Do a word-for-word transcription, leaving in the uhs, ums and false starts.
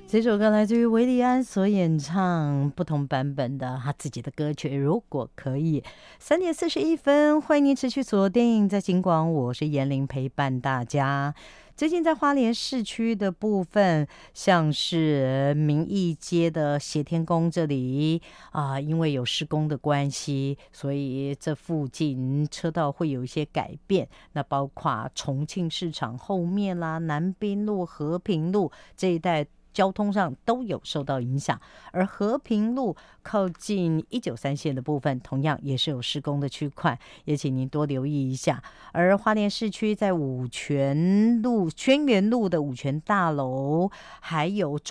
这首歌来自于韦礼安所演唱不同版本的他自己的歌曲。如果可以，三点四十一分，欢迎您持续锁定在警广，我是严玲，陪伴大家。最近在花莲市区的部分，像是民义街的协天宫这里啊、呃，因为有施工的关系，所以这附近车道会有一些改变。那包括重庆市场后面啦、南滨路、和平路这一带，交通上都有受到影响，而和平路靠近一九三线的部分，同样也是有施工的区块，也请您多留意一下。而花莲市区在五权路、轩辕路的五权大楼，还有